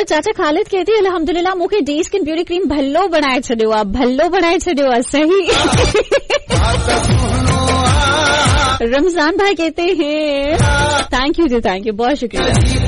चाचा खालिद कहते हैं अल्हम्दुलिल्लाह मूंखे डे स्किन ब्यूटी क्रीम भल्लो बनाए छॾियो आहे, भल्लो बनाए छॾियो आहे। सही। रमजान भाई कहते हैं थैंक यू जी, थैंक यू, बहुत शुक्रिया।